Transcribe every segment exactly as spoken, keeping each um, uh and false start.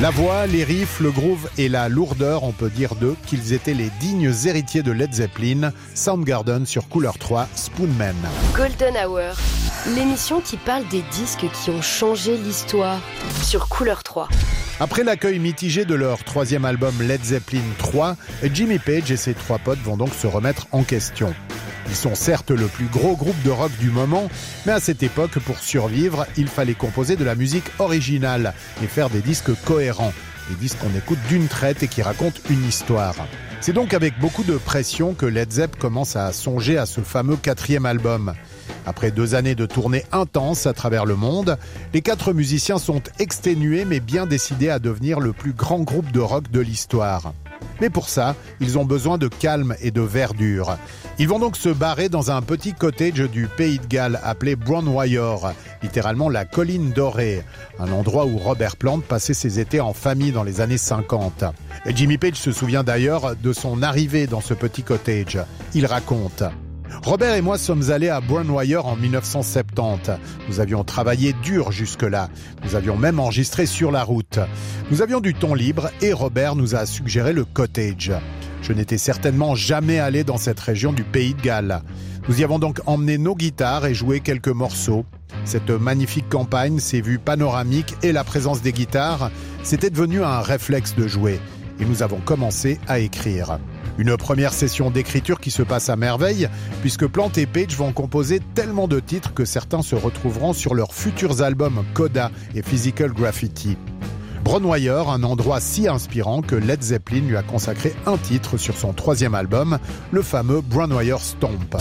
La voix, les riffs, le groove et la lourdeur, on peut dire d'eux qu'ils étaient les dignes héritiers de Led Zeppelin. Soundgarden sur Couleur trois, Spoonman. Golden Hour, l'émission qui parle des disques qui ont changé l'histoire sur Couleur trois. Après l'accueil mitigé de leur troisième album Led Zeppelin trois, Jimmy Page et ses trois potes vont donc se remettre en question. Ils sont certes le plus gros groupe de rock du moment, mais à cette époque, pour survivre, il fallait composer de la musique originale et faire des disques cohérents, des disques qu'on écoute d'une traite et qui racontent une histoire. C'est donc avec beaucoup de pression que Led Zepp commence à songer à ce fameux quatrième album. Après deux années de tournées intenses à travers le monde, les quatre musiciens sont exténués mais bien décidés à devenir le plus grand groupe de rock de l'histoire. Mais pour ça, ils ont besoin de calme et de verdure. Ils vont donc se barrer dans un petit cottage du Pays de Galles appelé Bronwyn, littéralement la colline dorée, un endroit où Robert Plant passait ses étés en famille dans les années cinquante. Et Jimmy Page se souvient d'ailleurs de son arrivée dans ce petit cottage. Il raconte: Robert et moi sommes allés à Bronwyn en dix-neuf cent soixante-dix. Nous avions travaillé dur jusque-là. Nous avions même enregistré sur la route. Nous avions du temps libre et Robert nous a suggéré le cottage. Je n'étais certainement jamais allé dans cette région du Pays de Galles. Nous y avons donc emmené nos guitares et joué quelques morceaux. Cette magnifique campagne, ses vues panoramiques et la présence des guitares, c'était devenu un réflexe de jouer. Et nous avons commencé à écrire. Une première session d'écriture qui se passe à merveille, puisque Plant et Page vont composer tellement de titres que certains se retrouveront sur leurs futurs albums Coda et Physical Graffiti. Bronwyn, un endroit si inspirant que Led Zeppelin lui a consacré un titre sur son troisième album, le fameux Bronwyn Stomp.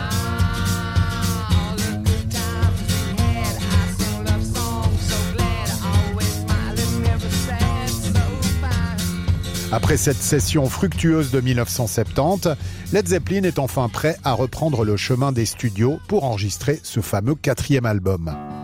Après cette session fructueuse de dix-neuf cent soixante-dix, Led Zeppelin est enfin prêt à reprendre le chemin des studios pour enregistrer ce fameux quatrième album.